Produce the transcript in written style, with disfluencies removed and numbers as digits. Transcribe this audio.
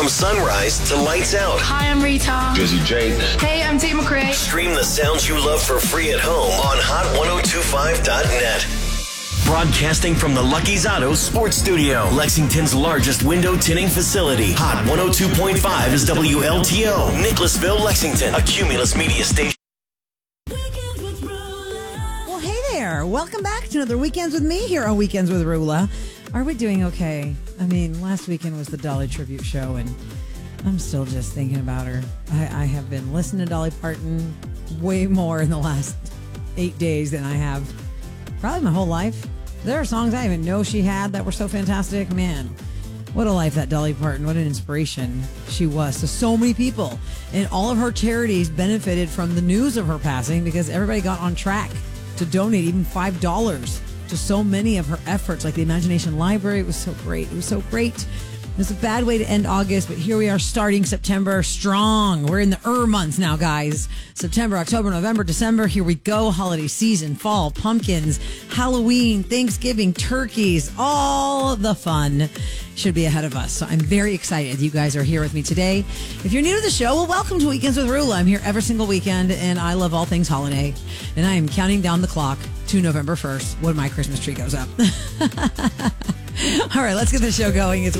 From sunrise to lights out. Hi, I'm Rita. Busy Jake. Hey, I'm Tate McRae. Stream the sounds you love for free at home on hot1025.net. Broadcasting from the Lucky's Auto Sports Studio, Lexington's largest window tinting facility. Hot 102.5 is WLTO, Nicholasville, Lexington, a Cumulus media station. Well, hey there. Welcome back to another Weekends with me here on Weekends with Rula. Are we doing okay? I mean, last weekend was the Dolly tribute show, and I'm still just thinking about her. I have been listening to Dolly Parton way more in the last 8 days than I have probably my whole life. There are songs I didn't even know she had that were so fantastic. Man, what a life that Dolly Parton. What an inspiration she was to so many people. And all of her charities benefited from the news of her passing because everybody got on track to donate even $5 to so many of her efforts, like the Imagination Library. It was so great. It was so great. It was a bad way to end August, but here we are starting September strong. We're in the months now, guys. September, October, November, December. Here we go. Holiday season, fall, pumpkins, Halloween, Thanksgiving, turkeys, all the fun should be ahead of us. So I'm very excited you guys are here with me today. If you're new to the show, well, welcome to Weekends with Rula. I'm here every single weekend, and I love all things holiday. And I am counting down the clock to November 1st when my Christmas tree goes up. All right, let's get the show going. It's